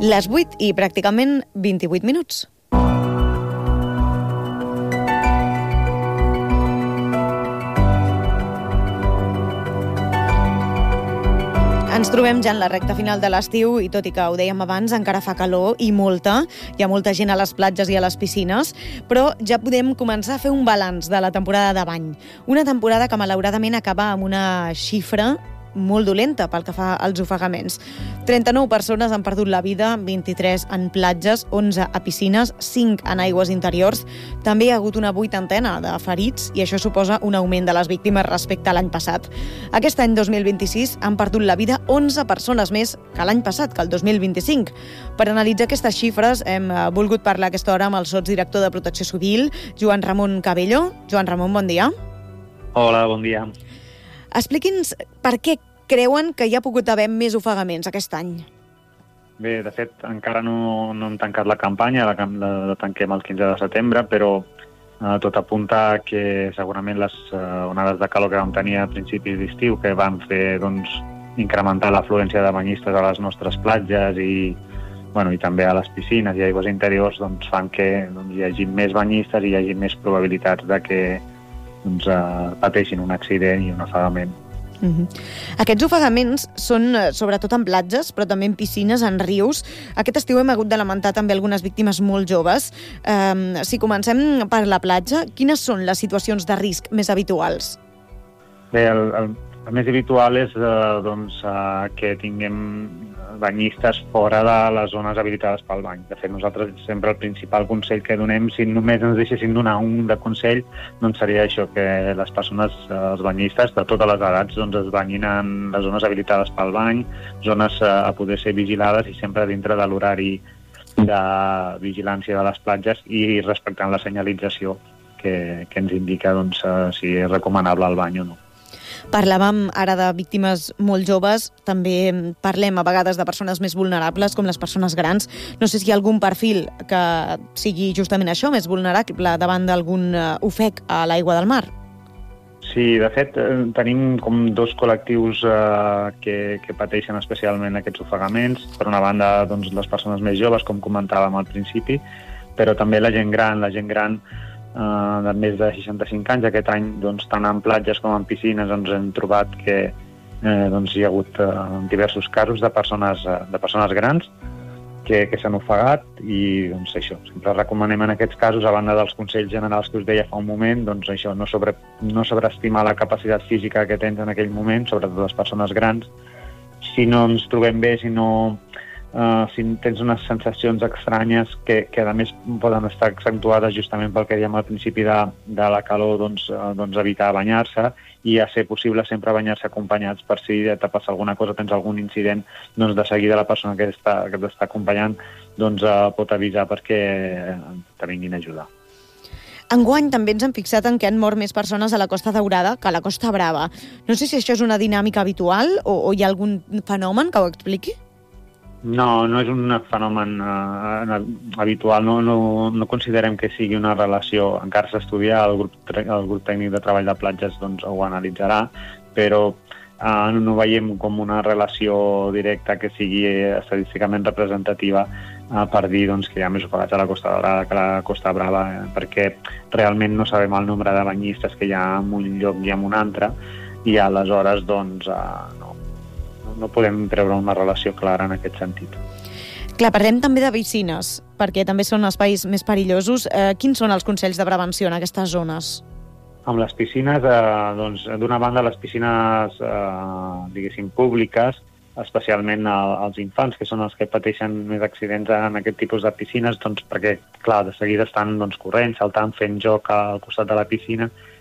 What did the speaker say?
Les 8 i pràcticament 28 minuts. Ens trobem ja en la recta final de l'estiu i tot i que ho dèiem abans, encara fa calor i molta. Hi ha molta gent a les platges i a les piscines, però ja podem començar a fer un balanç de la temporada de bany. Una temporada que malauradament acaba amb una xifra molt dolenta pel que fa als ofegaments. 39 persones han perdut la vida, 23 en platges, 11 a piscines, 5 en aigües interiors. També hi ha hagut una vuitantena de ferits i això suposa un augment de les víctimes respecte a l'any passat. Aquest any 2026 han perdut la vida 11 persones més que l'any passat, que el 2025. Per analitzar aquestes xifres hem volgut parlar a aquesta hora amb el sotsdirector de Protecció Civil, Joan Ramon Cabello. Joan Ramon, bon dia. Hola, bon dia. Expliqui'ns per què creuen que hi ha pogut haver més ofegaments aquest any. Bé, de fet, encara no hem tancat la campanya, la tanquem el 15 de setembre, però tot apunta que segurament les onades de calor que vam tenir a principis d'estiu, que van fer incrementar l'afluència de banyistes a les nostres platges i també a les piscines i aigües interiors, fan que hi hagi més banyistes i hi hagi més probabilitats de que pateixin un accident i un ofegament. Aquests ofegaments són sobretot en platges, però també en piscines, en rius. Aquest estiu hem hagut de lamentar també algunes víctimes molt joves. Si comencem per la platja, quines són les situacions de risc més habituals? Bé, el més habitual és que tinguem banyistes fora de les zones habilitades pel bany. De fet, nosaltres sempre el principal consell que donem, si només ens deixessin donar un de consell, seria això, que les persones, els banyistes de totes les edats, es banyin en les zones habilitades pel bany, zones a poder ser vigilades i sempre dintre de l'horari de vigilància de les platges i respectant la senyalització que ens indica si és recomanable el bany o no. Parlàvem ara de víctimes molt joves, també parlem a vegades de persones més vulnerables, com les persones grans. No sé si hi ha algun perfil que sigui justament això, més vulnerable davant d'algun ofec a l'aigua del mar. Sí, de fet, tenim com dos col·lectius que pateixen especialment aquests ofegaments. Per una banda, les persones més joves, com comentàvem al principi, però també la gent gran de més de 65 anys. Aquest any, tant en platges com en piscines, hem trobat que hi ha hagut diversos casos de persones grans que s'han ofegat i això, sempre recomanem en aquests casos, a banda dels consells generals que us deia fa un moment, això, no sobreestimar la capacitat física que tens en aquell moment, sobretot les persones grans. Si no ens trobem bé, si tens unes sensacions estranyes que a més poden estar accentuades justament pel que dèiem al principi de la calor, evitar banyar-se i a ser possible sempre banyar-se acompanyats per si te passa alguna cosa, tens algun incident, de seguida la persona que t'està acompanyant pot avisar perquè te vinguin a ajudar. Enguany també ens hem fixat en que han mort més persones a la Costa Daurada que a la Costa Brava. No sé si això és una dinàmica habitual o hi ha algun fenomen que ho expliqui? No és un fenomen habitual, no considerem que sigui una relació. Encara s'estudia, el grup tècnic de treball de platges ho analitzarà, però no veiem com una relació directa que sigui estadísticament representativa per dir que hi ha més ofegats a la Costa Daurada que a la Costa Brava, perquè realment no sabem el nombre de banyistes que hi ha en un lloc i en un altre, i aleshores no podem treure una relació clara en aquest sentit. Clar, parlem també de piscines, perquè també són espais més perillosos. Quins són els consells de prevenció en aquestes zones? Amb les piscines, d'una banda, les piscines, públiques, especialment els infants, que són els que pateixen més accidents en aquest tipus de piscines, perquè, clar, de seguida estan corrent, saltant, fent joc al costat de la piscina,